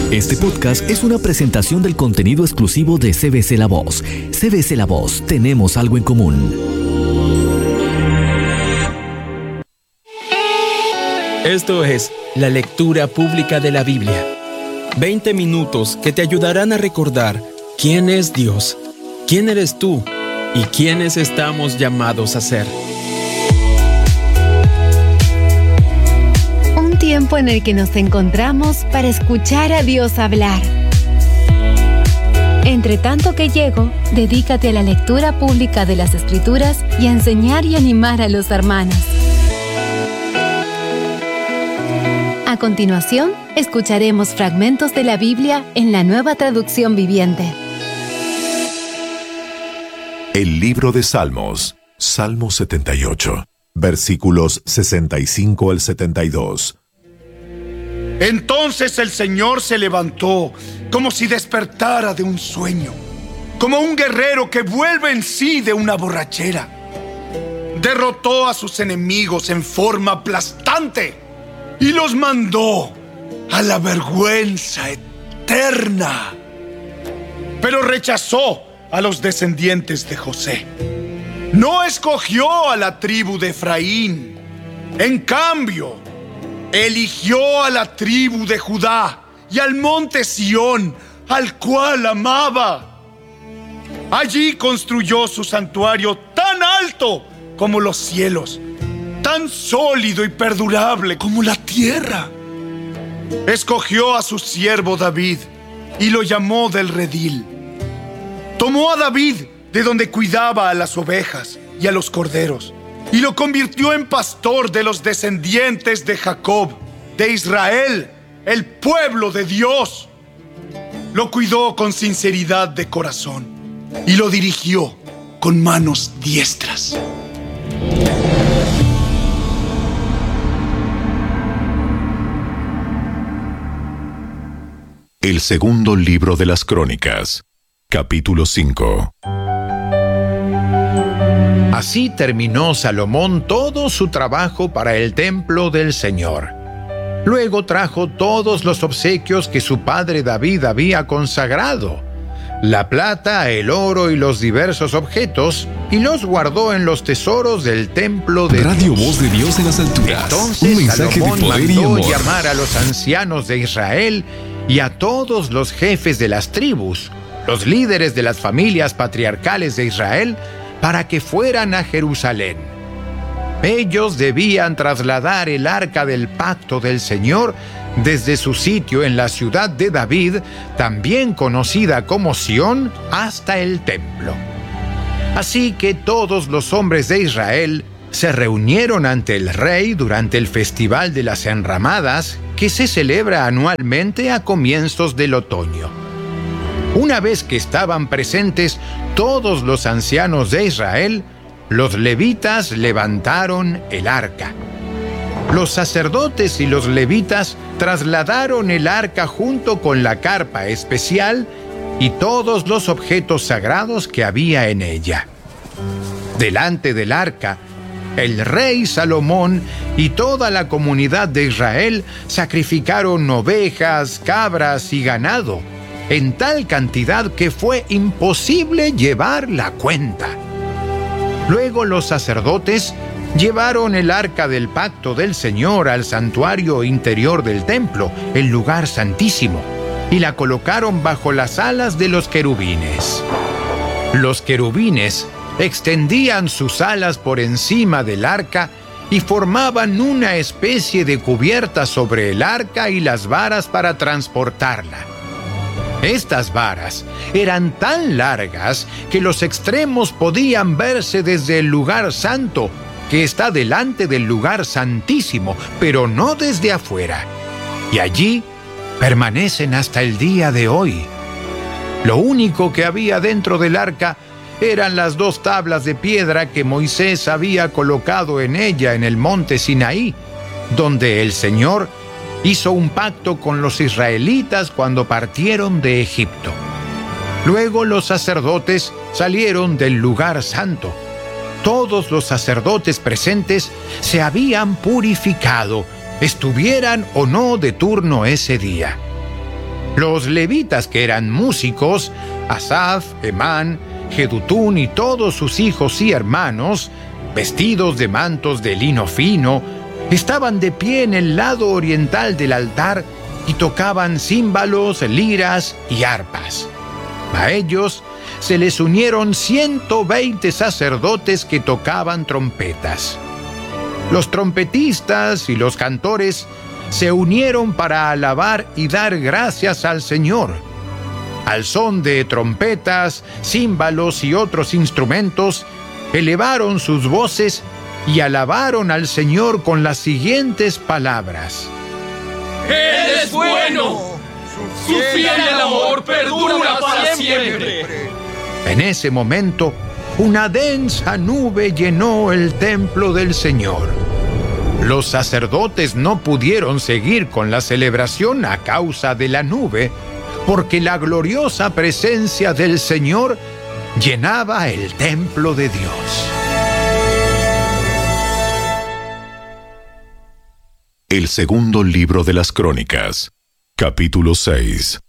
Este podcast es una presentación del contenido exclusivo de CBC La Voz. CBC La Voz, tenemos algo en común. Esto es la lectura pública de la Biblia. 20 minutos que te ayudarán a recordar quién es Dios, quién eres tú y quiénes estamos llamados a ser. Un tiempo en el que nos encontramos para escuchar a Dios hablar. Entre tanto que llego, dedícate a la lectura pública de las Escrituras y a enseñar y animar a los hermanos. A continuación, escucharemos fragmentos de la Biblia en la Nueva Traducción Viviente. El libro de Salmos, Salmo 78, versículos 65 al 72. Entonces el Señor se levantó como si despertara de un sueño, como un guerrero que vuelve en sí de una borrachera. Derrotó a sus enemigos en forma aplastante y los mandó a la vergüenza eterna. Pero rechazó a los descendientes de José. No escogió a la tribu de Efraín. En cambio, eligió a la tribu de Judá y al monte Sión, al cual amaba. Allí construyó su santuario tan alto como los cielos, tan sólido y perdurable como la tierra. Escogió a su siervo David y lo llamó del redil. Tomó a David de donde cuidaba a las ovejas y a los corderos y lo convirtió en pastor de los descendientes de Jacob, de Israel, el pueblo de Dios. Lo cuidó con sinceridad de corazón y lo dirigió con manos diestras. El segundo libro de las Crónicas, capítulo 5. Así terminó Salomón todo su trabajo para el templo del Señor. Luego trajo todos los obsequios que su padre David había consagrado, la plata, el oro y los diversos objetos, y los guardó en los tesoros del templo de Radio Dios. Voz de Dios en las alturas. Entonces Un mensaje Salomón de poder y mandó amor. llamar a los ancianos de Israel y a todos los jefes de las tribus, los líderes de las familias patriarcales de Israel, para que fueran a Jerusalén. Ellos debían trasladar el arca del pacto del Señor desde su sitio en la ciudad de David, también conocida como Sión, hasta el templo. Así que todos los hombres de Israel se reunieron ante el rey durante el Festival de las Enramadas, que se celebra anualmente a comienzos del otoño. Una vez que estaban presentes todos los ancianos de Israel, los levitas levantaron el arca. Los sacerdotes y los levitas trasladaron el arca junto con la carpa especial y todos los objetos sagrados que había en ella. Delante del arca, el rey Salomón y toda la comunidad de Israel sacrificaron ovejas, cabras y ganado, en tal cantidad que fue imposible llevar la cuenta. Luego los sacerdotes llevaron el arca del pacto del Señor al santuario interior del templo, el lugar santísimo, y la colocaron bajo las alas de los querubines. Los querubines extendían sus alas por encima del arca y formaban una especie de cubierta sobre el arca y las varas para transportarla. Estas varas eran tan largas que los extremos podían verse desde el lugar santo, que está delante del lugar santísimo, pero no desde afuera. Y allí permanecen hasta el día de hoy. Lo único que había dentro del arca eran las 2 tablas de piedra que Moisés había colocado en ella en el monte Sinaí, donde el Señor hizo un pacto con los israelitas cuando partieron de Egipto. Luego los sacerdotes salieron del lugar santo. Todos los sacerdotes presentes se habían purificado, estuvieran o no de turno ese día. Los levitas, que eran músicos, Asaf, Emán, Jedutún y todos sus hijos y hermanos, vestidos de mantos de lino fino, estaban de pie en el lado oriental del altar y tocaban címbalos, liras y arpas. A ellos se les unieron 120 sacerdotes que tocaban trompetas. Los trompetistas y los cantores se unieron para alabar y dar gracias al Señor. Al son de trompetas, címbalos y otros instrumentos, elevaron sus voces y alabaron al Señor con las siguientes palabras: ¡Él es bueno! ¡Su fiel amor perdura para siempre! En ese momento, una densa nube llenó el templo del Señor. Los sacerdotes no pudieron seguir con la celebración a causa de la nube, porque la gloriosa presencia del Señor llenaba el templo de Dios. El segundo libro de las Crónicas, capítulo 6.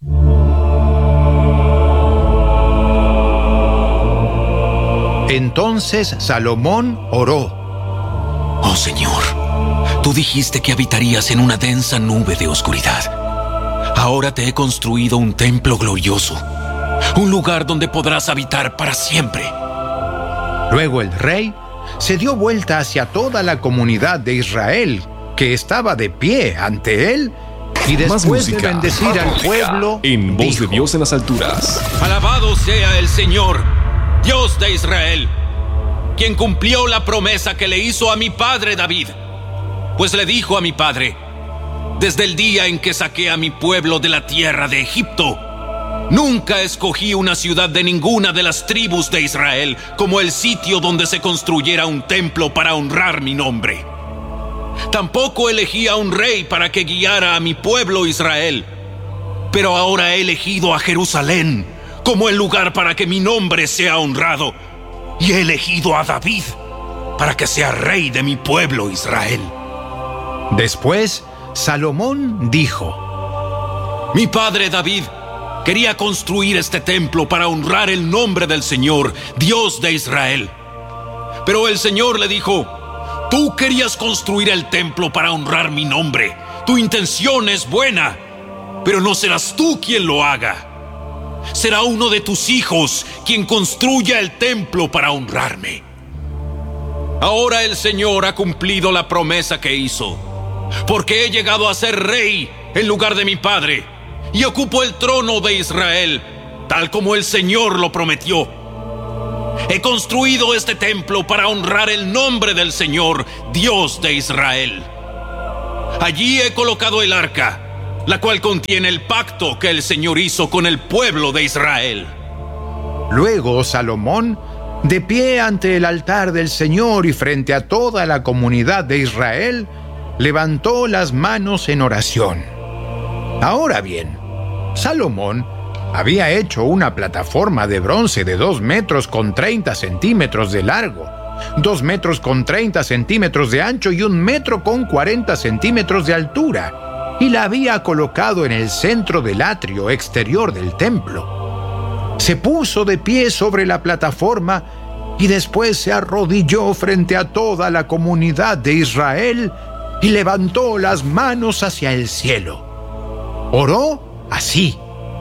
Entonces Salomón oró: Oh Señor, tú dijiste que habitarías en una densa nube de oscuridad. Ahora te he construido un templo glorioso, un lugar donde podrás habitar para siempre. Luego el rey se dio vuelta hacia toda la comunidad de Israel, que estaba de pie ante él, y después de bendecir al pueblo, en voz dijo: de Dios en las alturas. Alabado sea el Señor, Dios de Israel, quien cumplió la promesa que le hizo a mi padre David. Pues le dijo a mi padre: desde el día en que saqué a mi pueblo de la tierra de Egipto, nunca escogí una ciudad de ninguna de las tribus de Israel como el sitio donde se construyera un templo para honrar mi nombre. Tampoco elegí a un rey para que guiara a mi pueblo Israel. Pero ahora he elegido a Jerusalén como el lugar para que mi nombre sea honrado. Y he elegido a David para que sea rey de mi pueblo Israel. Después, Salomón dijo: Mi padre David quería construir este templo para honrar el nombre del Señor, Dios de Israel. Pero el Señor le dijo: tú querías construir el templo para honrar mi nombre. Tu intención es buena, pero no serás tú quien lo haga. Será uno de tus hijos quien construya el templo para honrarme. Ahora el Señor ha cumplido la promesa que hizo, porque he llegado a ser rey en lugar de mi padre y ocupo el trono de Israel, tal como el Señor lo prometió. He construido este templo para honrar el nombre del Señor, Dios de Israel. Allí he colocado el arca, la cual contiene el pacto que el Señor hizo con el pueblo de Israel. Luego Salomón, de pie ante el altar del Señor y frente a toda la comunidad de Israel, levantó las manos en oración. Ahora bien, Salomón había hecho una plataforma de bronce de 2 metros con 30 centímetros de largo, 2 metros con 30 centímetros de ancho y 1 metro con 40 centímetros de altura, y la había colocado en el centro del atrio exterior del templo. Se puso de pie sobre la plataforma y después se arrodilló frente a toda la comunidad de Israel y levantó las manos hacia el cielo. Oró así: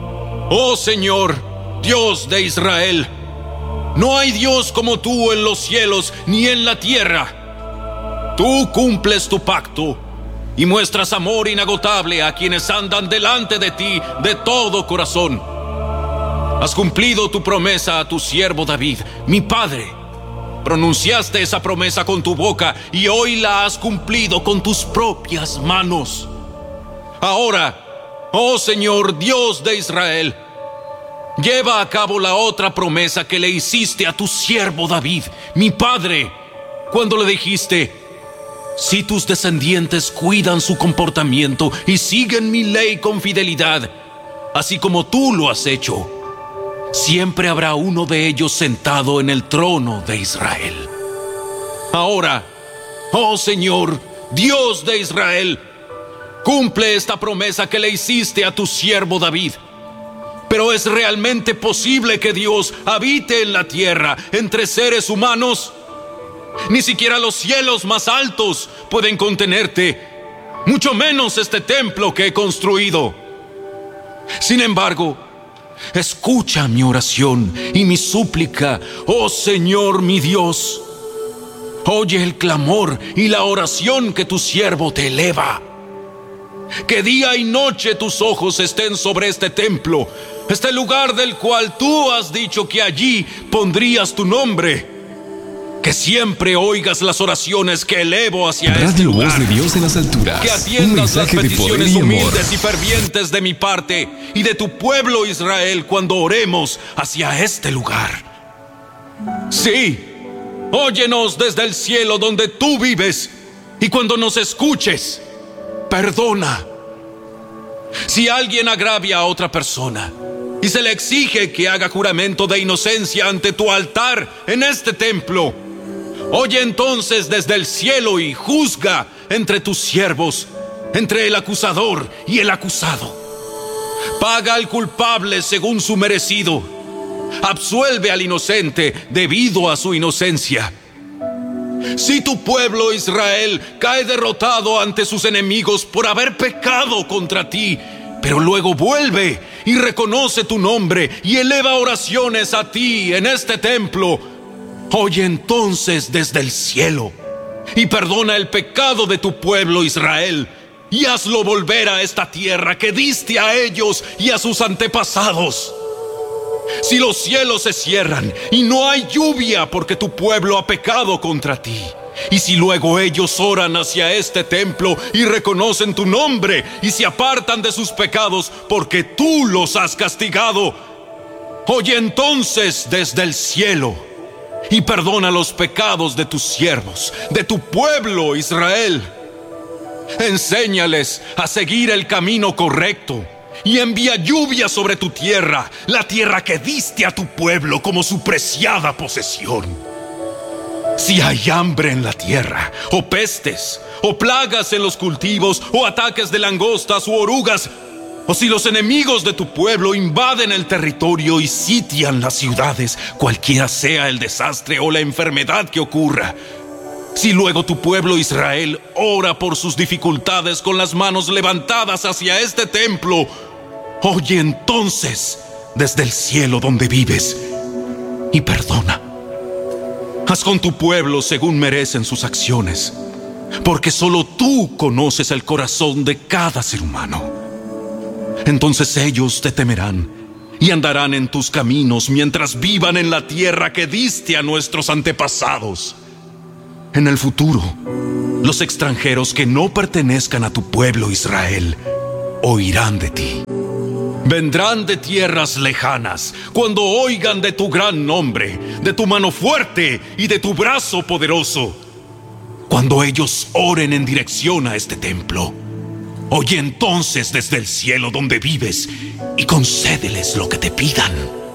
Oh Señor, Dios de Israel, no hay Dios como tú en los cielos ni en la tierra. Tú cumples tu pacto y muestras amor inagotable a quienes andan delante de ti de todo corazón. Has cumplido tu promesa a tu siervo David, mi padre. Pronunciaste esa promesa con tu boca y hoy la has cumplido con tus propias manos. Ahora, oh Señor, Dios de Israel, lleva a cabo la otra promesa que le hiciste a tu siervo David, mi padre, cuando le dijiste: si tus descendientes cuidan su comportamiento y siguen mi ley con fidelidad, así como tú lo has hecho, siempre habrá uno de ellos sentado en el trono de Israel. Ahora, oh Señor, Dios de Israel, Cumple esta promesa que le hiciste a tu siervo David. Pero ¿es realmente posible que Dios habite en la tierra entre seres humanos? Ni siquiera los cielos más altos pueden contenerte, mucho menos este templo que he construido. Sin embargo, escucha mi oración y mi súplica, oh Señor mi Dios. Oye el clamor y la oración que tu siervo te eleva. Que día y noche tus ojos estén sobre este templo, este lugar del cual tú has dicho que allí pondrías tu nombre. Que siempre oigas las oraciones que elevo hacia este lugar. Radio Voz de Dios en las alturas. Que atiendas las peticiones humildes y fervientes de mi parte y de tu pueblo Israel cuando oremos hacia este lugar. Sí, óyenos desde el cielo donde tú vives, y cuando nos escuches, perdona. Si alguien agravia a otra persona y se le exige que haga juramento de inocencia ante tu altar en este templo, oye entonces desde el cielo y juzga entre tus siervos, entre el acusador y el acusado. Paga al culpable según su merecido. Absuelve al inocente debido a su inocencia. Si tu pueblo Israel cae derrotado ante sus enemigos por haber pecado contra ti, pero luego vuelve y reconoce tu nombre y eleva oraciones a ti en este templo, oye entonces desde el cielo y perdona el pecado de tu pueblo Israel y hazlo volver a esta tierra que diste a ellos y a sus antepasados. Si los cielos se cierran y no hay lluvia porque tu pueblo ha pecado contra ti, y si luego ellos oran hacia este templo y reconocen tu nombre y se apartan de sus pecados porque tú los has castigado, oye entonces desde el cielo y perdona los pecados de tus siervos, de tu pueblo Israel. Enséñales a seguir el camino correcto y envía lluvia sobre tu tierra, la tierra que diste a tu pueblo como su preciada posesión. Si hay hambre en la tierra, o pestes, o plagas en los cultivos, o ataques de langostas u orugas, o si los enemigos de tu pueblo invaden el territorio y sitian las ciudades, cualquiera sea el desastre o la enfermedad que ocurra, si luego tu pueblo Israel ora por sus dificultades con las manos levantadas hacia este templo, oye entonces desde el cielo donde vives y perdona. Haz con tu pueblo según merecen sus acciones, porque solo tú conoces el corazón de cada ser humano. Entonces ellos te temerán y andarán en tus caminos mientras vivan en la tierra que diste a nuestros antepasados. En el futuro, los extranjeros que no pertenezcan a tu pueblo Israel oirán de ti. Vendrán de tierras lejanas cuando oigan de tu gran nombre, de tu mano fuerte y de tu brazo poderoso. Cuando ellos oren en dirección a este templo, oye entonces desde el cielo donde vives y concédeles lo que te pidan.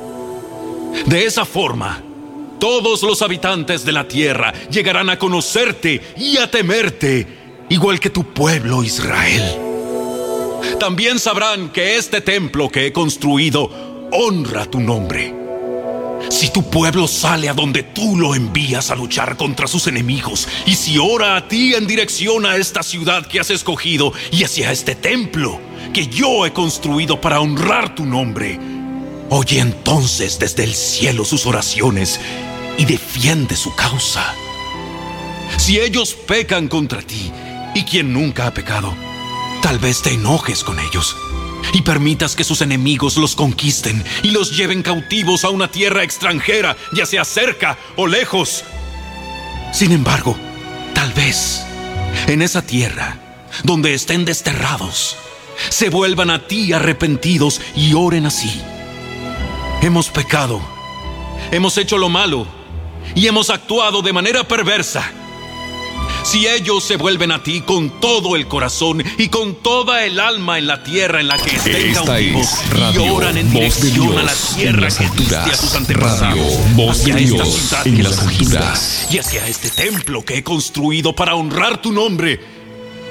De esa forma, todos los habitantes de la tierra llegarán a conocerte y a temerte, igual que tu pueblo Israel. También sabrán que este templo que he construido honra tu nombre. Si tu pueblo sale a donde tú lo envías a luchar contra sus enemigos, y si ora a ti en dirección a esta ciudad que has escogido y hacia este templo que yo he construido para honrar tu nombre, oye entonces desde el cielo sus oraciones y defiende su causa. Si ellos pecan contra ti, y quien nunca ha pecado, tal vez te enojes con ellos y permitas que sus enemigos los conquisten y los lleven cautivos a una tierra extranjera, ya sea cerca o lejos. Sin embargo, tal vez en esa tierra donde estén desterrados, se vuelvan a ti arrepentidos y oren así: hemos pecado, hemos hecho lo malo y hemos actuado de manera perversa. Si ellos se vuelven a ti con todo el corazón y con toda el alma en la tierra en la que estén cautivos y oran en dirección a la tierra que diste a sus antepasados, hacia esta ciudad que escogiste y hacia este templo que he construido para honrar tu nombre,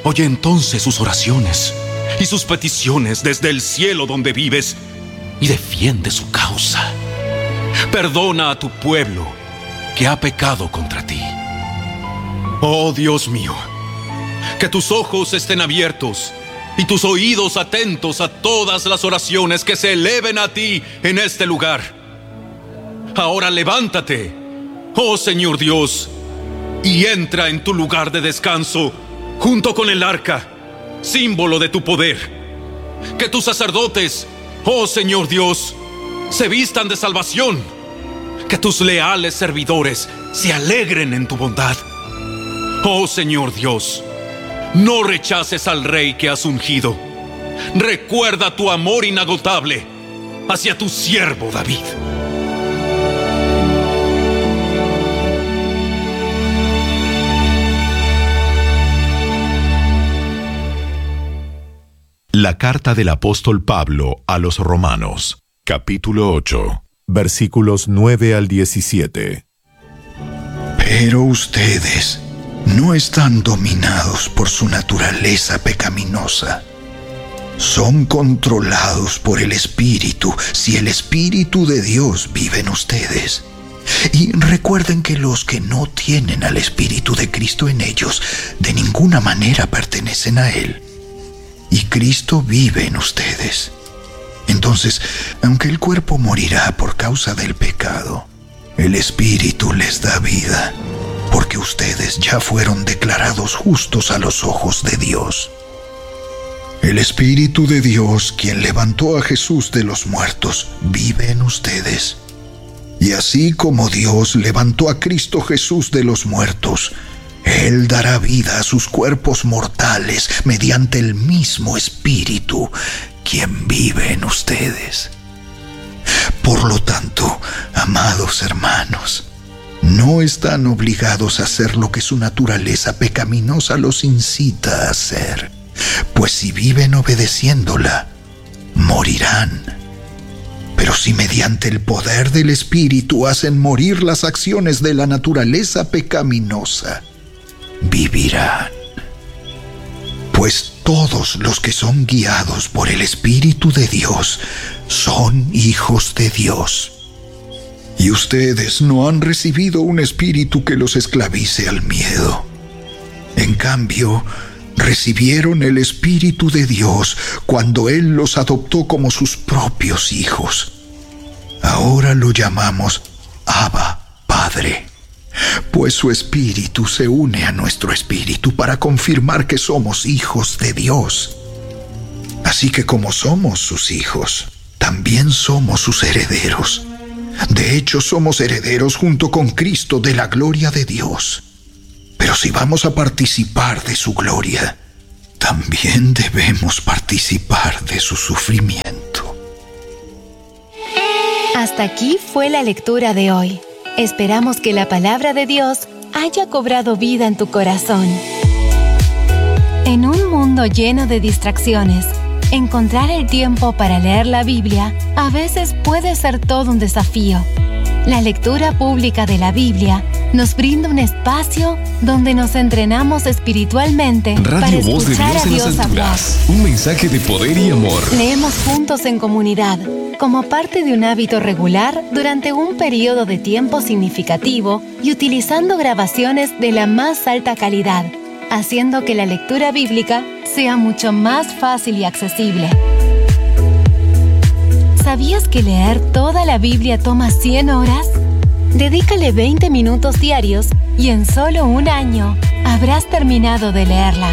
Oye entonces sus oraciones y sus peticiones desde el cielo donde vives y defiende su causa. Perdona a tu pueblo que ha pecado contra ti. Oh Dios mío, que tus ojos estén abiertos y tus oídos atentos a todas las oraciones que se eleven a ti en este lugar. Ahora levántate, oh Señor Dios, y entra en tu lugar de descanso junto con el arca, símbolo de tu poder. Que tus sacerdotes, oh Señor Dios, se vistan de salvación. Que tus leales servidores se alegren en tu bondad. Oh Señor Dios, no rechaces al rey que has ungido. Recuerda tu amor inagotable hacia tu siervo David. La carta del apóstol Pablo a los Romanos, capítulo 8, versículos 9 al 17. Pero ustedes no están dominados por su naturaleza pecaminosa. Son controlados por el Espíritu, si el Espíritu de Dios vive en ustedes. Y recuerden que los que no tienen al Espíritu de Cristo en ellos, de ninguna manera pertenecen a Él. Y Cristo vive en ustedes. Entonces, aunque el cuerpo morirá por causa del pecado, el Espíritu les da vida, porque ustedes ya fueron declarados justos a los ojos de Dios. El Espíritu de Dios, quien levantó a Jesús de los muertos, vive en ustedes. Y así como Dios levantó a Cristo Jesús de los muertos, Él dará vida a sus cuerpos mortales mediante el mismo Espíritu, quien vive en ustedes. Por lo tanto, amados hermanos, no están obligados a hacer lo que su naturaleza pecaminosa los incita a hacer, pues si viven obedeciéndola, morirán. Pero si mediante el poder del Espíritu hacen morir las acciones de la naturaleza pecaminosa, vivirán. Pues todos los que son guiados por el Espíritu de Dios son hijos de Dios. Y ustedes no han recibido un espíritu que los esclavice al miedo. En cambio, recibieron el Espíritu de Dios cuando Él los adoptó como sus propios hijos. Ahora lo llamamos Abba, Padre. Pues su Espíritu se une a nuestro espíritu para confirmar que somos hijos de Dios. Así que como somos sus hijos, también somos sus herederos. De hecho, somos herederos junto con Cristo de la gloria de Dios. Pero si vamos a participar de su gloria, también debemos participar de su sufrimiento. Hasta aquí fue la lectura de hoy. Esperamos que la palabra de Dios haya cobrado vida en tu corazón. En un mundo lleno de distracciones, encontrar el tiempo para leer la Biblia a veces puede ser todo un desafío. La lectura pública de la Biblia nos brinda un espacio donde nos entrenamos espiritualmente para escuchar a Dios hablar. Un mensaje de poder y amor. Leemos juntos en comunidad, como parte de un hábito regular durante un periodo de tiempo significativo y utilizando grabaciones de la más alta calidad, haciendo que la lectura bíblica sea mucho más fácil y accesible. ¿Sabías que leer toda la Biblia toma 100 horas? Dedícale 20 minutos diarios y en solo un año habrás terminado de leerla.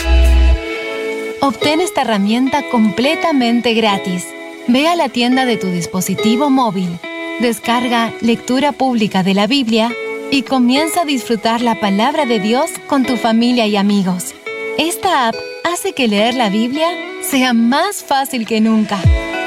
Obtén esta herramienta completamente gratis. Ve a la tienda de tu dispositivo móvil, descarga Lectura Pública de la Biblia y comienza a disfrutar la palabra de Dios con tu familia y amigos. Esta app hace que leer la Biblia sea más fácil que nunca.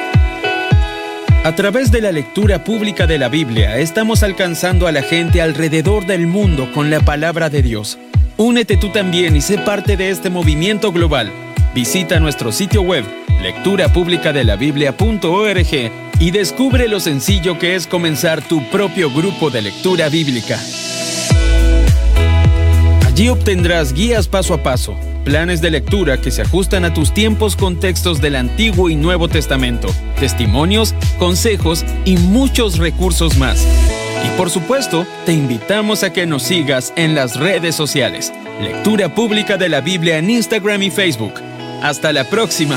A través de la lectura pública de la Biblia, estamos alcanzando a la gente alrededor del mundo con la palabra de Dios. Únete tú también y sé parte de este movimiento global. Visita nuestro sitio web, lecturapublicadelabiblia.org, y descubre lo sencillo que es comenzar tu propio grupo de lectura bíblica. Allí obtendrás guías paso a paso, planes de lectura que se ajustan a tus tiempos con textos del Antiguo y Nuevo Testamento, testimonios, consejos y muchos recursos más. Y por supuesto, te invitamos a que nos sigas en las redes sociales. Lectura Pública de la Biblia en Instagram y Facebook. ¡Hasta la próxima!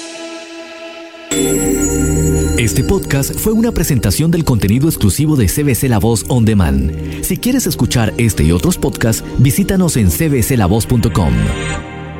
Este podcast fue una presentación del contenido exclusivo de CBC La Voz On Demand. Si quieres escuchar este y otros podcasts, visítanos en cbclavoz.com.